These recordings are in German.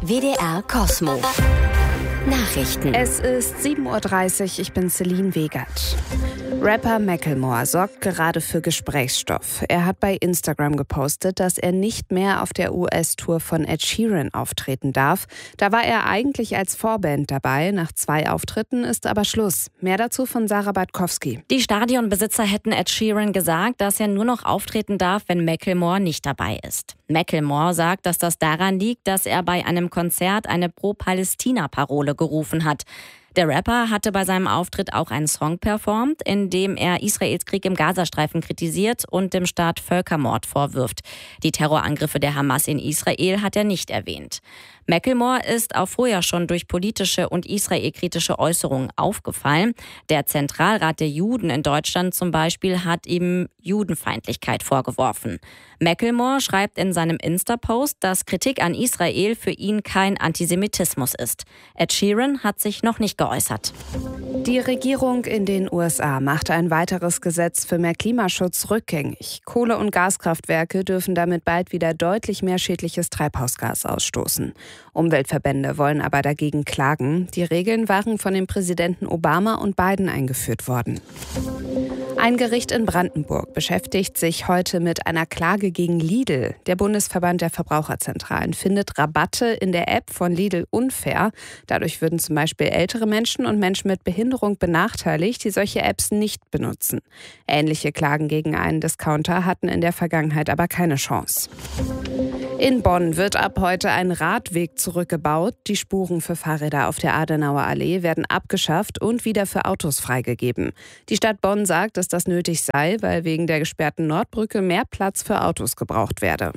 WDR Cosmo. Nachrichten. Es ist 7:30 Uhr, ich bin Celine Wegert. Rapper Macklemore sorgt gerade für Gesprächsstoff. Er hat bei Instagram gepostet, dass er nicht mehr auf der US-Tour von Ed Sheeran auftreten darf. Da war er eigentlich als Vorband dabei. Nach 2 Auftritten ist aber Schluss. Mehr dazu von Sarah Bartkowski. Die Stadionbesitzer hätten Ed Sheeran gesagt, dass er nur noch auftreten darf, wenn Macklemore nicht dabei ist. Macklemore sagt, dass das daran liegt, dass er bei einem Konzert eine Pro-Palästina-Parole gerufen hat. Der Rapper hatte bei seinem Auftritt auch einen Song performt, in dem er Israels Krieg im Gazastreifen kritisiert und dem Staat Völkermord vorwirft. Die Terrorangriffe der Hamas in Israel hat er nicht erwähnt. Macklemore ist auch vorher schon durch politische und israelkritische Äußerungen aufgefallen. Der Zentralrat der Juden in Deutschland zum Beispiel hat ihm Judenfeindlichkeit vorgeworfen. Macklemore schreibt in seinem Insta-Post, dass Kritik an Israel für ihn kein Antisemitismus ist. Ed Sheeran hat sich noch nicht geäußert. Die Regierung in den USA macht ein weiteres Gesetz für mehr Klimaschutz rückgängig. Kohle- und Gaskraftwerke dürfen damit bald wieder deutlich mehr schädliches Treibhausgas ausstoßen. Umweltverbände wollen aber dagegen klagen. Die Regeln waren von den Präsidenten Obama und Biden eingeführt worden. Ein Gericht in Brandenburg beschäftigt sich heute mit einer Klage gegen Lidl. Der Bundesverband der Verbraucherzentralen findet Rabatte in der App von Lidl unfair. Dadurch würden zum Beispiel ältere Menschen und Menschen mit Behinderung benachteiligt, die solche Apps nicht benutzen. Ähnliche Klagen gegen einen Discounter hatten in der Vergangenheit aber keine Chance. In Bonn wird ab heute ein Radweg zurückgebaut. Die Spuren für Fahrräder auf der Adenauer Allee werden abgeschafft und wieder für Autos freigegeben. Die Stadt Bonn sagt, dass das nötig sei, weil wegen der gesperrten Nordbrücke mehr Platz für Autos gebraucht werde.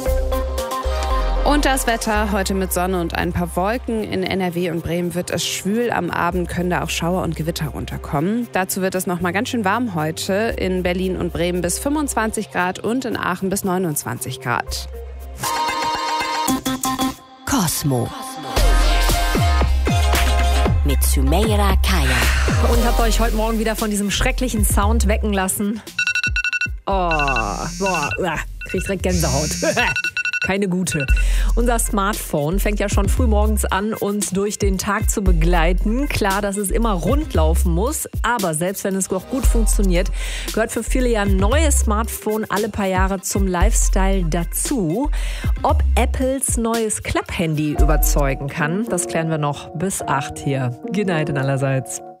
Und das Wetter heute mit Sonne und ein paar Wolken. In NRW und Bremen wird es schwül. Am Abend können da auch Schauer und Gewitter runterkommen. Dazu wird es noch mal ganz schön warm heute. In Berlin und Bremen bis 25 Grad und in Aachen bis 29 Grad. Cosmo. Mit Sümeyra Kaya. Und habt euch heute Morgen wieder von diesem schrecklichen Sound wecken lassen? Krieg direkt Gänsehaut. Keine gute. Unser Smartphone fängt ja schon früh morgens an, uns durch den Tag zu begleiten. Klar, dass es immer rund laufen muss, aber selbst wenn es auch gut funktioniert, gehört für viele ja ein neues Smartphone alle paar Jahre zum Lifestyle dazu. Ob Apples neues Klapphandy überzeugen kann, das klären wir noch bis 8 hier. Good night allerseits.